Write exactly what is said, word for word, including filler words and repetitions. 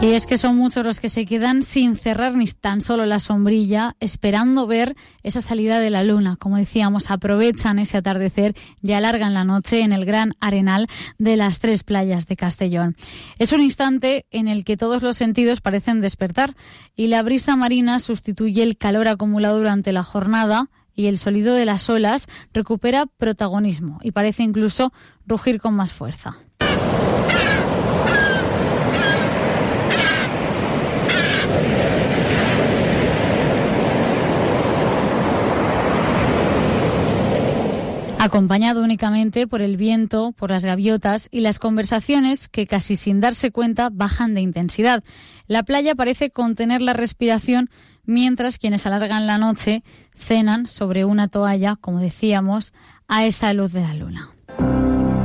Y es que son muchos los que se quedan sin cerrar ni tan solo la sombrilla, esperando ver esa salida de la luna. Como decíamos, aprovechan ese atardecer y alargan la noche en el gran arenal de las Tres Playas de Castellón. Es un instante en el que todos los sentidos parecen despertar y la brisa marina sustituye el calor acumulado durante la jornada y el sonido de las olas recupera protagonismo y parece incluso rugir con más fuerza. Acompañado únicamente por el viento, por las gaviotas y las conversaciones que casi sin darse cuenta bajan de intensidad. La playa parece contener la respiración mientras quienes alargan la noche cenan sobre una toalla, como decíamos, a esa luz de la luna.